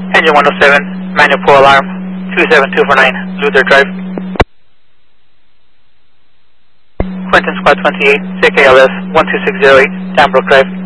Engine 107, manual pull alarm, 27249, Luther Drive. Quentin Squad 28, CKLS 12608, Danbrook Drive.